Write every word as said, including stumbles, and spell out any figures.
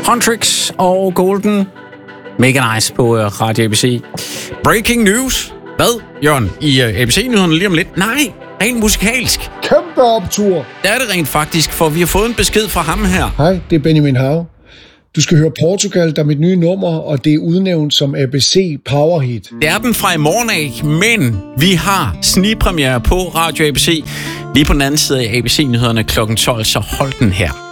Huntrix og Golden. Mega nice på uh, Radio A B C. Breaking news. Hvad, Jørgen? I uh, A B C-nyhederne lige om lidt? Nej, rent musikalsk. Kæmpe optur. Det er det rent faktisk, for vi har fået en besked fra ham her. Hej, det er Benjamin Hav. Du skal høre Portugal, der er mit nye nummer, og det er udnævnt som A B C Power Hit. Det er den fra i morgen af, men vi har snigpremiere på Radio A B C lige på den anden side af A B C-nyhederne klokken tolv, så hold den her.